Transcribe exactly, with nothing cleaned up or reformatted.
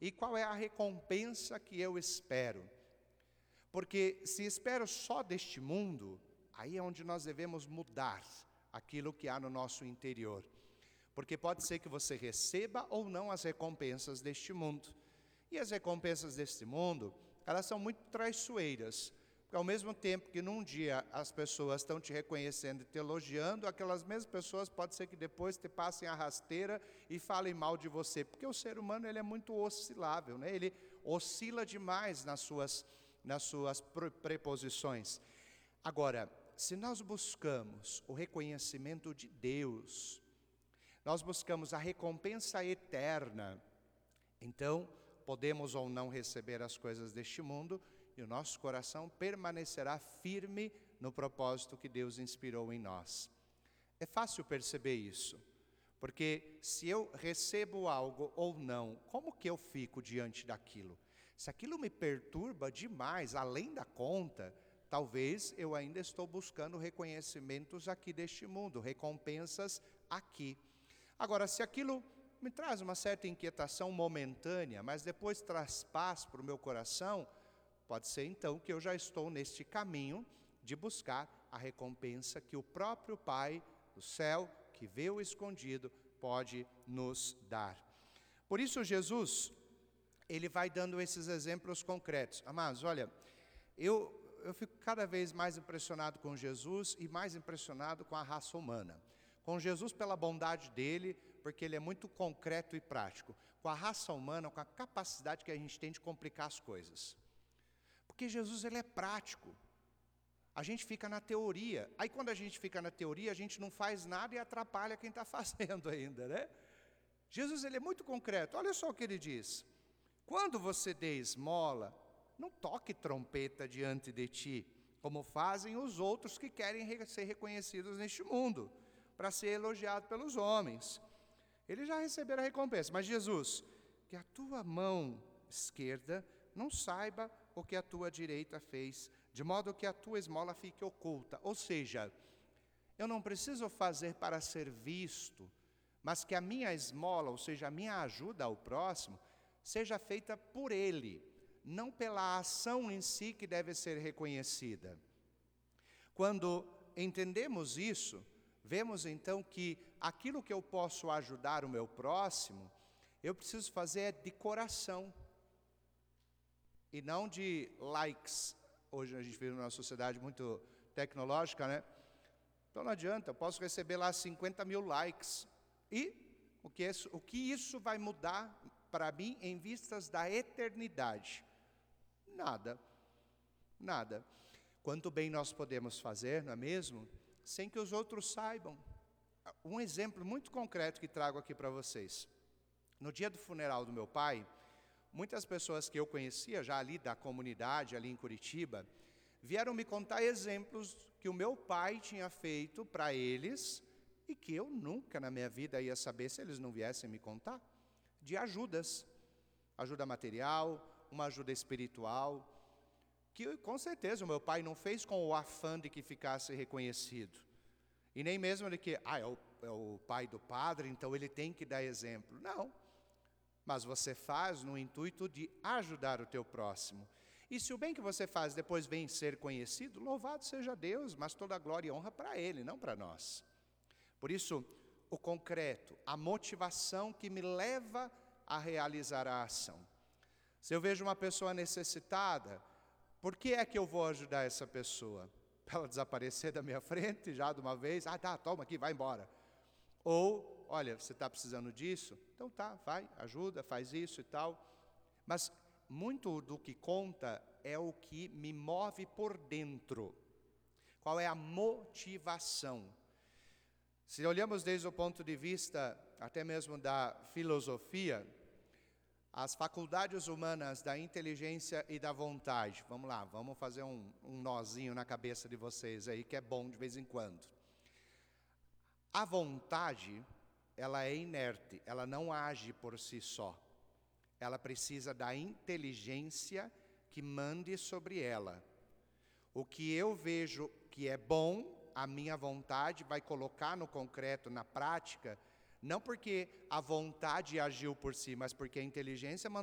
e qual é a recompensa que eu espero. Porque se espero só deste mundo, aí é onde nós devemos mudar aquilo que há no nosso interior. Porque pode ser que você receba ou não as recompensas deste mundo. E as recompensas deste mundo, elas são muito traiçoeiras. Porque ao mesmo tempo que num dia as pessoas estão te reconhecendo e te elogiando, aquelas mesmas pessoas pode ser que depois te passem a rasteira e falem mal de você. Porque o ser humano ele é muito oscilável, né? Ele oscila demais nas suas, nas suas preposições. Agora, se nós buscamos o reconhecimento de Deus, nós buscamos a recompensa eterna, então podemos ou não receber as coisas deste mundo, e o nosso coração permanecerá firme no propósito que Deus inspirou em nós. É fácil perceber isso, porque se eu recebo algo ou não, como que eu fico diante daquilo? Se aquilo me perturba demais, além da conta, talvez eu ainda estou buscando reconhecimentos aqui deste mundo, recompensas aqui. Agora, se aquilo me traz uma certa inquietação momentânea, mas depois traz paz para o meu coração, pode ser então que eu já estou neste caminho de buscar a recompensa que o próprio Pai do céu, que vê o escondido, pode nos dar. Por isso Jesus, ele vai dando esses exemplos concretos. Amados, olha, eu, eu fico cada vez mais impressionado com Jesus e mais impressionado com a raça humana. Com Jesus pela bondade dele, porque ele é muito concreto e prático. Com a raça humana, com a capacidade que a gente tem de complicar as coisas. Porque Jesus ele é prático. A gente fica na teoria. Aí quando a gente fica na teoria, a gente não faz nada e atrapalha quem está fazendo ainda, né? Jesus ele é muito concreto. Olha só o que ele diz. Quando você dê esmola, não toque trompeta diante de ti, como fazem os outros que querem ser reconhecidos neste mundo, para ser elogiado pelos homens. Eles já receberam a recompensa. Mas Jesus, que a tua mão esquerda não saiba o que a tua direita fez, de modo que a tua esmola fique oculta. Ou seja, eu não preciso fazer para ser visto, mas que a minha esmola, ou seja, a minha ajuda ao próximo, seja feita por ele, não pela ação em si que deve ser reconhecida. Quando entendemos isso, vemos então que aquilo que eu posso ajudar o meu próximo, eu preciso fazer de coração. E não de likes. Hoje a gente vive numa sociedade muito tecnológica, né? Então não adianta, eu posso receber lá cinquenta mil likes. E o que, isso, o que isso vai mudar para mim em vistas da eternidade? Nada. Nada. Quanto bem nós podemos fazer, não é mesmo? Sem que os outros saibam. Um exemplo muito concreto que trago aqui para vocês. No dia do funeral do meu pai, muitas pessoas que eu conhecia já ali da comunidade, ali em Curitiba, vieram me contar exemplos que o meu pai tinha feito para eles e que eu nunca na minha vida ia saber se eles não viessem me contar, de ajudas, ajuda material, uma ajuda espiritual, que com certeza o meu pai não fez com o afã de que ficasse reconhecido, e nem mesmo de que, ah, é o, é o pai do padre, então ele tem que dar exemplo, não. Mas você faz no intuito de ajudar o teu próximo. E se o bem que você faz depois vem ser conhecido, louvado seja Deus, mas toda a glória e honra para Ele, não para nós. Por isso, o concreto, a motivação que me leva a realizar a ação. Se eu vejo uma pessoa necessitada, por que é que eu vou ajudar essa pessoa? Para ela desaparecer da minha frente já de uma vez? Ah, tá, toma aqui, vai embora. Ou, olha, você está precisando disso? Então tá, vai, ajuda, faz isso e tal. Mas muito do que conta é o que me move por dentro. Qual é a motivação? Se olhamos desde o ponto de vista até mesmo da filosofia, as faculdades humanas da inteligência e da vontade. Vamos lá, vamos fazer um, um nozinho na cabeça de vocês aí, que é bom de vez em quando. A vontade, ela é inerte, ela não age por si só. Ela precisa da inteligência que mande sobre ela. O que eu vejo que é bom, a minha vontade vai colocar no concreto, na prática, não porque a vontade agiu por si, mas porque a inteligência